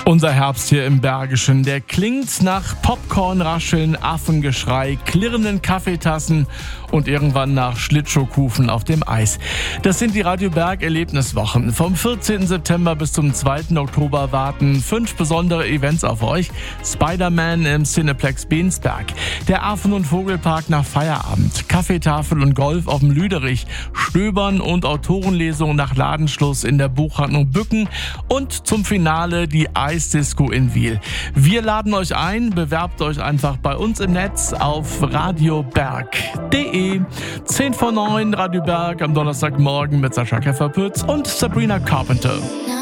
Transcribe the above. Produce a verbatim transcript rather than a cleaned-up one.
Unser Herbst hier im Bergischen, der klingt nach Popcornrascheln, Affengeschrei, klirrenden Kaffeetassen und irgendwann nach Schlittschuhkufen auf dem Eis. Das sind die Radio Berg Erlebniswochen. Vom vierzehnten September bis zum zweiten Oktober warten fünf besondere Events auf euch. Spider-Man im Cineplex Bensberg, der Affen- und Vogelpark nach Feierabend, Kaffeetafel und Golf auf dem Lüderich, Stöbern und Autorenlesung nach Ladenschluss in der Buchhandlung Bücken und zum Finale die Eisdisco in Wiel. Wir laden euch ein, bewerbt euch einfach bei uns im Netz auf radioberg punkt de. zehn vor neun, Radio Berg am Donnerstagmorgen mit Sascha Käferpütz und Sabrina Carpenter.